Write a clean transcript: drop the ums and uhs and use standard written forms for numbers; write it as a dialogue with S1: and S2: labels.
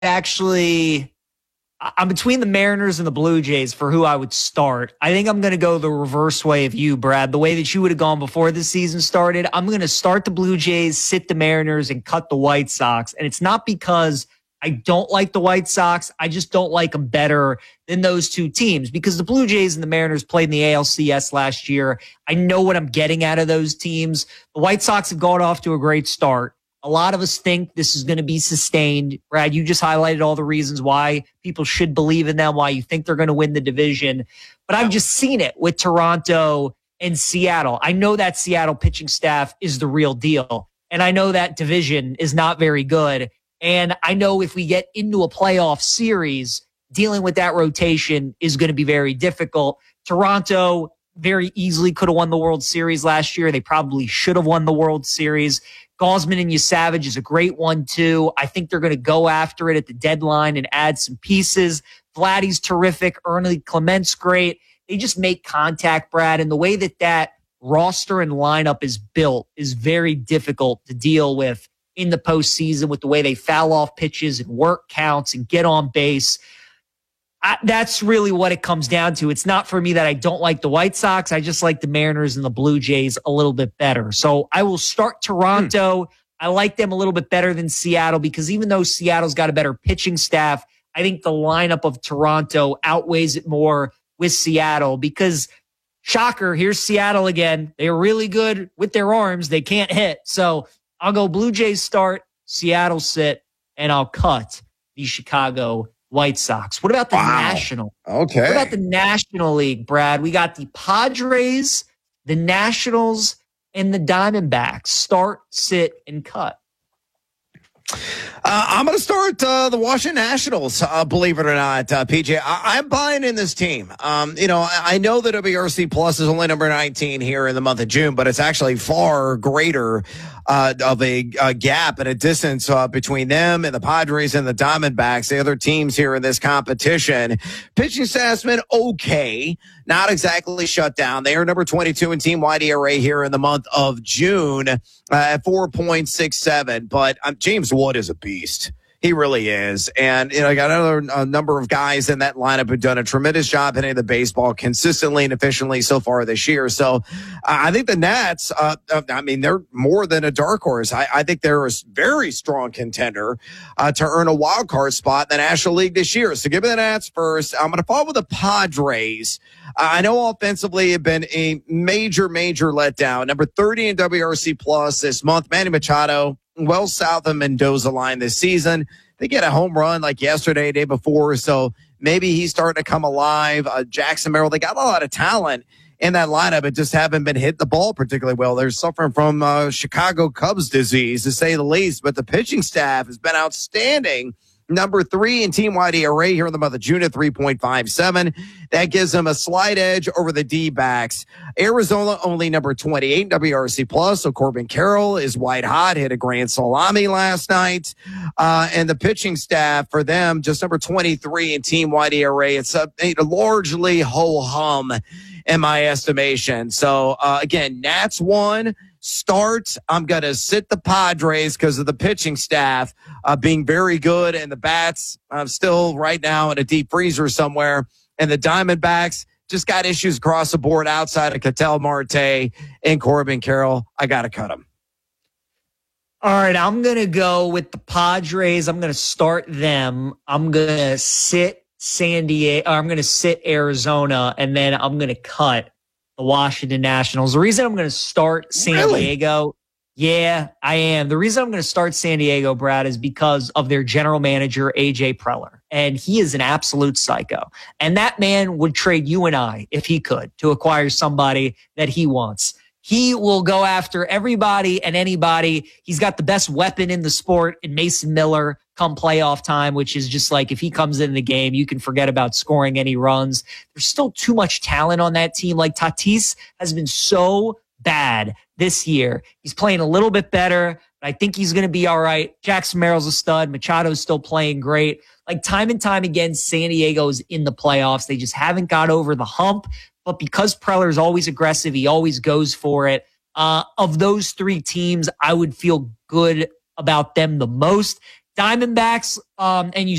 S1: actually, I'm between the Mariners and the Blue Jays for who I would start. I think I'm going to go the reverse way of you, Brad, the way that you would have gone before the season started. I'm going to start the Blue Jays, sit the Mariners, and cut the White Sox. And it's not because I don't like the White Sox. I just don't like them better than those two teams because the Blue Jays and the Mariners played in the ALCS last year. I know what I'm getting out of those teams. The White Sox have gone off to a great start. A lot of us think this is going to be sustained. Brad, you just highlighted all the reasons why people should believe in them, why you think they're going to win the division. But I've just seen it with Toronto and Seattle. I know that Seattle pitching staff is the real deal. And I know that division is not very good. And I know if we get into a playoff series, dealing with that rotation is going to be very difficult. Toronto very easily could have won the World Series last year. They probably should have won the World Series. Gausman and Yusavage is a great one, too. I think they're going to go after it at the deadline and add some pieces. Vladdy's terrific. Ernie Clement's great. They just make contact, Brad. And the way that that roster and lineup is built is very difficult to deal with in the postseason with the way they foul off pitches and work counts and get on base. That's really what it comes down to. It's not for me that I don't like the White Sox. I just like the Mariners and the Blue Jays a little bit better. So I will start Toronto. I like them a little bit better than Seattle because even though Seattle's got a better pitching staff, I think the lineup of Toronto outweighs it more with Seattle because, shocker, here's Seattle again. They're really good with their arms. They can't hit. So I'll go Blue Jays start, Seattle sit, and I'll cut the Chicago White Sox. What about the National?
S2: Okay.
S1: What about the National League, Brad? We got the Padres, the Nationals, and the Diamondbacks. Start, sit, and cut.
S2: I'm going to start the Washington Nationals, believe it or not, PJ. I'm buying in this team. I know that WRC Plus is only number 19 here in the month of June, but it's actually far greater of a gap and a distance between them and the Padres and the Diamondbacks, the other teams here in this competition. Pitching staff's been okay, not exactly shut down. They are number 22 in team-wide ERA here in the month of June at 4.67. But James Wood is a beast. He really is. And, I got another number of guys in that lineup who've done a tremendous job hitting the baseball consistently and efficiently so far this year. So I think the Nats, they're more than a dark horse. I think they're a very strong contender to earn a wild card spot in the National League this year. So give me the Nats first. I'm going to follow with the Padres. I know offensively have been a major, major letdown. Number 30 in WRC Plus this month, Manny Machado, well south of Mendoza line this season. They get a home run like yesterday, day before, so maybe he's starting to come alive. Jackson Merrill, they got a lot of talent in that lineup, but just haven't been hitting the ball particularly well. They're suffering from Chicago Cubs disease, to say the least, but the pitching staff has been outstanding. Number 3 in team-wide ERA here in the month of June at 3.57. That gives them a slight edge over the D-backs. Arizona only number 28 in WRC Plus, so Corbin Carroll is white hot, hit a grand salami last night. And the pitching staff for them, just number 23 in team-wide ERA. It's largely ho-hum in my estimation. So, again, Nats 1. Start. I'm going to sit the Padres because of the pitching staff being very good, and the bats still right now in a deep freezer somewhere. And the Diamondbacks just got issues across the board outside of Ketel Marte and Corbin Carroll. I got to cut them.
S1: All right, I'm going to go with the Padres. I'm going to start them. I'm going to sit San Diego. I'm going to sit Arizona, and then I'm going to cut the Washington Nationals. The reason I'm going to start San Diego, yeah, I am. The reason I'm going to start San Diego, Brad, is because of their general manager, AJ Preller. And he is an absolute psycho. And that man would trade you and I, if he could, to acquire somebody that he wants. He will go after everybody and anybody. He's got the best weapon in the sport in Mason Miller come playoff time, which is just like if he comes in the game, you can forget about scoring any runs. There's still too much talent on that team. Like Tatis has been so bad this year. He's playing a little bit better, but I think he's going to be all right. Jackson Merrill's a stud. Machado's still playing great. Like time and time again, San Diego's in the playoffs. They just haven't got over the hump. But because Preller's always aggressive, he always goes for it. Of those three teams, I would feel good about them the most. Diamondbacks, and you